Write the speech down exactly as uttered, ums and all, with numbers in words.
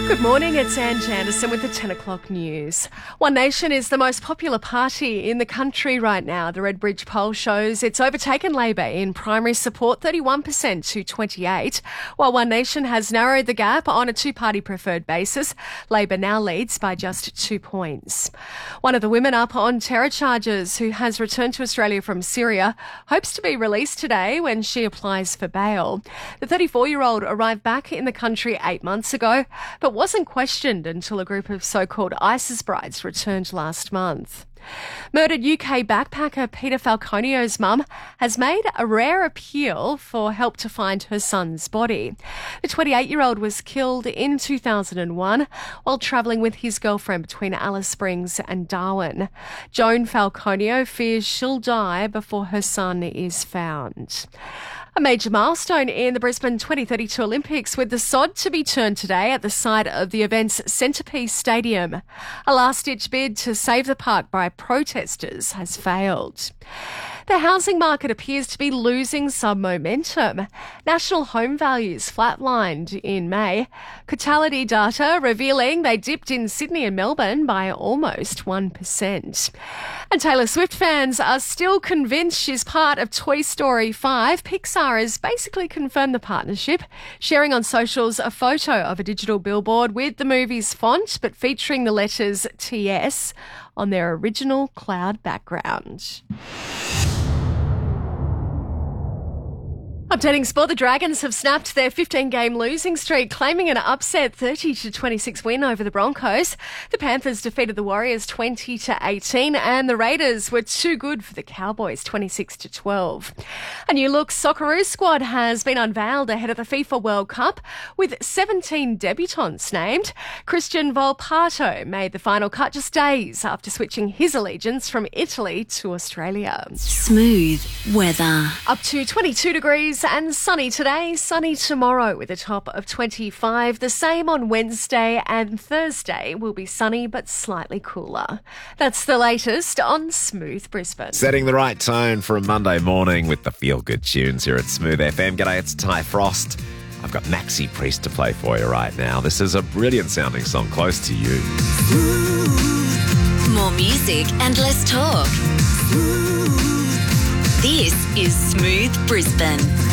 Good morning, it's Ange Anderson with the ten o'clock news. One Nation is the most popular party in the country right now. The Redbridge poll shows it's overtaken Labor in primary support, thirty-one percent to twenty-eight, while One Nation has narrowed the gap on a two-party preferred basis. Labor now leads by just two points. One of the women up on terror charges who has returned to Australia from Syria hopes to be released today when she applies for bail. The thirty-four-year-old arrived back in the country eight months ago, but wasn't questioned until a group of so-called ISIS brides returned last month. Murdered U K backpacker Peter Falconio's mum has made a rare appeal for help to find her son's body. The twenty-eight-year-old was killed in two thousand one while travelling with his girlfriend between Alice Springs and Darwin. Joan Falconio fears she'll die before her son is found. A major milestone in the Brisbane twenty thirty-two Olympics, with the sod to be turned today at the site of the event's centrepiece stadium. A last-ditch bid to save the park by protesters has failed. The housing market appears to be losing some momentum. National home values flatlined in May. Cotality data revealing they dipped in Sydney and Melbourne by almost one percent. And Taylor Swift fans are still convinced she's part of Toy Story five. Pixar has basically confirmed the partnership, sharing on socials a photo of a digital billboard with the movie's font, but featuring the letters T S on their original cloud background. Updating sport, the Dragons have snapped their fifteen-game losing streak, claiming an upset thirty to twenty-six win over the Broncos. The Panthers defeated the Warriors twenty to eighteen, and the Raiders were too good for the Cowboys, twenty-six to twelve. A new look Socceroos squad has been unveiled ahead of the FIFA World Cup, with seventeen debutants named. Christian Volpato made the final cut just days after switching his allegiance from Italy to Australia. Smooth weather. Up to twenty-two degrees and sunny today, sunny tomorrow with a top of twenty-five. The same on Wednesday, and Thursday will be sunny but slightly cooler. That's the latest on Smooth Brisbane. Setting the right tone for a Monday morning with the feel-good tunes here at Smooth F M. G'day, it's Ty Frost. I've got Maxi Priest to play for you right now. This is a brilliant sounding song, Close to You. More music and less talk. This is Smooth Brisbane.